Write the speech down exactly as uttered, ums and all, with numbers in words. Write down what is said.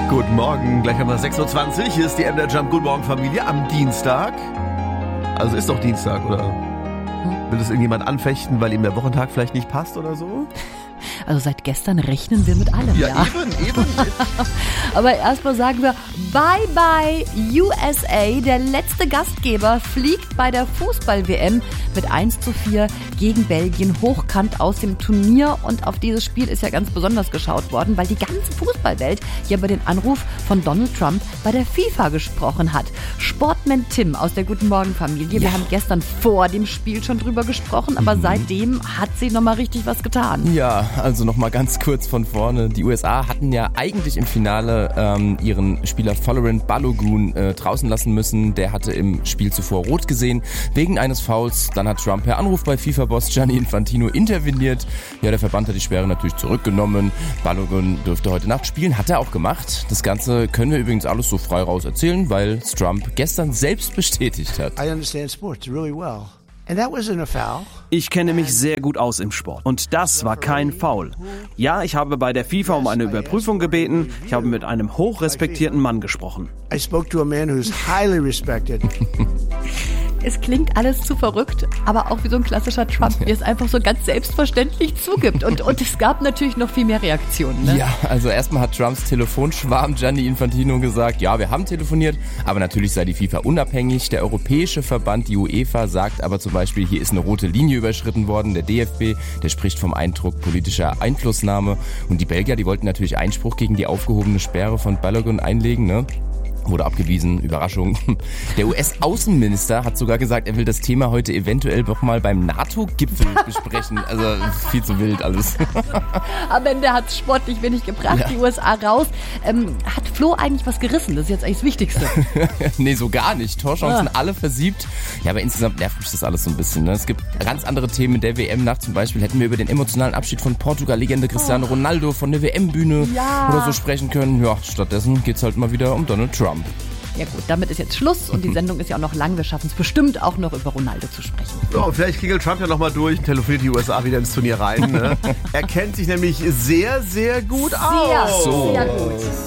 Guten Morgen, gleich haben wir sechs Uhr zwanzig. Hier ist die M D R Jump. Guten Morgen, Familie, am Dienstag. Also ist doch Dienstag, oder? Will das irgendjemand anfechten, weil ihm der Wochentag vielleicht nicht passt oder so? Also seit gestern rechnen wir mit allem, ja. Ja, eben, eben. Aber erstmal sagen wir Bye Bye U S A. Der letzte Gastgeber fliegt bei der Fußball-W M mit eins zu vier gegen Belgien hochkant aus dem Turnier. Und auf dieses Spiel ist ja ganz besonders geschaut worden, weil die ganze Fußballwelt ja über den Anruf von Donald Trump bei der FIFA gesprochen hat. Sportman Tim aus der Guten Morgen Familie. Wir Ja. haben gestern vor dem Spiel schon drüber gesprochen, aber mhm. seitdem hat sie nochmal richtig was getan. Ja, also nochmal ganz kurz von vorne. Die U S A hatten ja eigentlich im Finale ähm, ihren Spieler Florent Balogun äh, draußen lassen müssen. Der hatte im Spiel zuvor rot gesehen, wegen eines Fouls. Dann hat Trump per Anruf bei FIFA-Boss Gianni Infantino interveniert. Ja, der Verband hat die Sperre natürlich zurückgenommen. Balogun dürfte heute Nacht spielen, hat er auch gemacht. Das Ganze können wir übrigens alles so frei raus erzählen, weil es Trump gestern selbst bestätigt hat. I understand sports really well. And that wasn't a foul. Ich kenne mich sehr gut aus im Sport. Und das war kein Foul. Ja, ich habe bei der FIFA um eine Überprüfung gebeten. Ich habe mit einem hochrespektierten Mann gesprochen. I spoke to a man who's highly respected. Es klingt alles zu verrückt, aber auch wie so ein klassischer Trump, wie es einfach so ganz selbstverständlich zugibt. Und, und es gab natürlich noch viel mehr Reaktionen. Ne? Ja, also erstmal hat Trumps Telefonschwarm Gianni Infantino gesagt, ja, wir haben telefoniert, aber natürlich sei die FIFA unabhängig. Der europäische Verband, die UEFA, sagt aber zum Beispiel, hier ist eine rote Linie überschritten worden. Der D F B, der spricht vom Eindruck politischer Einflussnahme. Und die Belgier, die wollten natürlich Einspruch gegen die aufgehobene Sperre von Balogun einlegen, ne? Wurde abgewiesen, Überraschung. Der U S-Außenminister hat sogar gesagt, er will das Thema heute eventuell doch mal beim NATO-Gipfel besprechen. Also viel zu wild alles. Am Ende hat es sportlich wenig gebracht, Ja. die U S A raus. Ähm, hat Flo eigentlich was gerissen? Das ist jetzt eigentlich das Wichtigste. Nee, so gar nicht. Torchancen Ah. alle versiebt. Ja, aber insgesamt nervt mich das alles so ein bisschen. Ne? Es gibt ganz andere Themen in der W M-Nacht. Zum Beispiel hätten wir über den emotionalen Abschied von Portugal-Legende Cristiano Ronaldo von der W M-Bühne Ja. oder so sprechen können. Ja, stattdessen geht's halt mal wieder um Donald Trump. Ja gut, damit ist jetzt Schluss und die Sendung ist ja auch noch lang. Wir schaffen es bestimmt auch noch über Ronaldo zu sprechen. Ja, und vielleicht kriegelt Trump ja nochmal durch, telefoniert die U S A wieder ins Turnier rein. Ne? Er kennt sich nämlich sehr, sehr gut aus. Sehr, So. sehr gut.